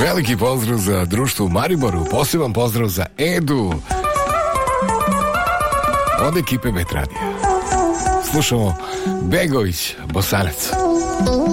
Veliki pozdrav za društvo u Mariboru, poseban pozdrav za Edu od ekipe Bet Radija. Slušamo Begović, Bosanac.